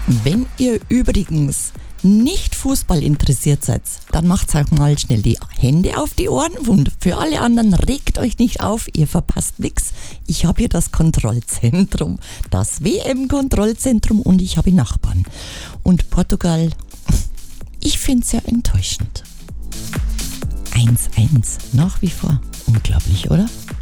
Wenn ihr übrigens nicht Fußball interessiert seid, dann macht auch mal schnell die Hände auf die Ohren und für alle anderen regt euch nicht auf, ihr verpasst nichts. Ich habe hier das Kontrollzentrum, das WM-Kontrollzentrum und ich habe Nachbarn. Und Portugal, ich finde es ja enttäuschend. 1-1, nach wie vor. Unglaublich, oder?